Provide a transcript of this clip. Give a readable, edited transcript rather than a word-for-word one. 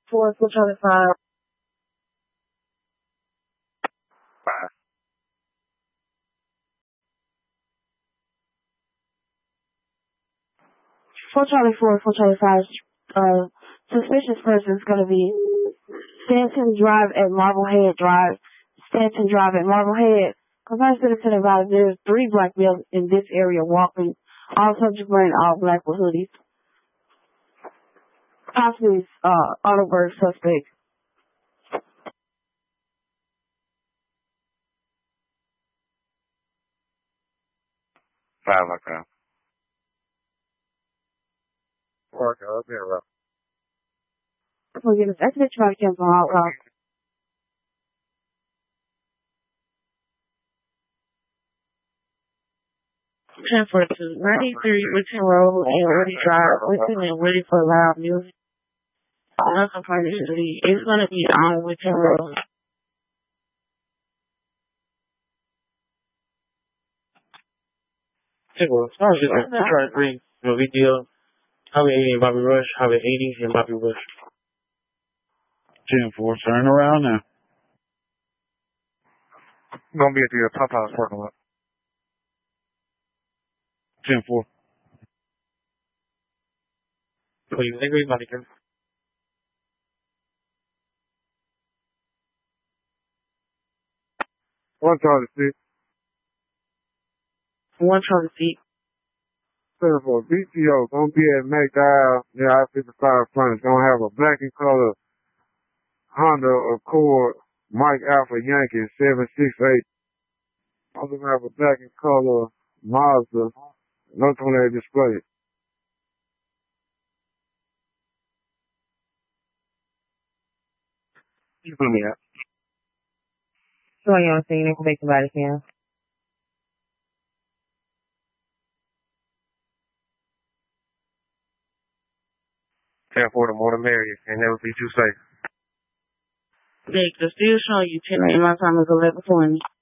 Charlie 5. 5. 4 Charlie 4, 4 Charlie 5. Suspicious person is going to be Stanton Drive at Marblehead Drive. Stanton Drive at Marblehead. Confirmed citizen advised there's 3 black males in this area walking. All subjects wearing all black with hoodies. Possibly Arnoldberg suspect. 5 lockdown. Work out there, bro. Forgive us. That's the try to cancel out loud. Transfer to 93 Richmond Road and Woody Drive. Listen and ready for loud music. Another partnership. It's going to be on Richmond Road. Try 3. No big deal. Highway 80 and Bobby Rush. Highway 80 and Bobby Rush. 10-4, turn around now. Gonna be at the Popeyes parking lot. 10-4. Please, everybody can. 1 Charlie 6. 1 Charlie 6. Center for BTO, gonna be at McDowell near I-55 front. Gonna have a black and color Honda Accord Mike Alpha Yankee 768. Also gonna have a black and color Mazda. Notes on that display. You put me out. So you want to see information about it, Cam? 10-4, the more the merrier. Can never be too safe. Nick, the still showing you 10 my time is 11:20.